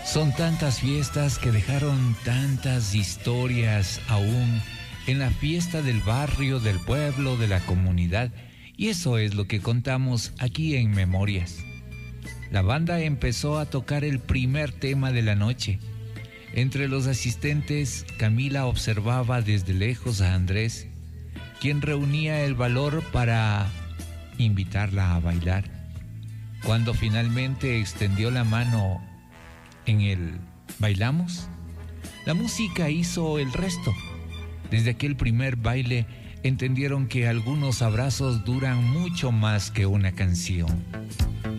Son tantas fiestas que dejaron tantas historias aún en la fiesta del barrio, del pueblo, de la comunidad. Y eso es lo que contamos aquí en Memorias. La banda empezó a tocar el primer tema de la noche. Entre los asistentes, Camila observaba desde lejos a Andrés, quien reunía el valor para invitarla a bailar. Cuando finalmente extendió la mano en el "bailamos", la música hizo el resto. Desde aquel primer baile entendieron que algunos abrazos duran mucho más que una canción.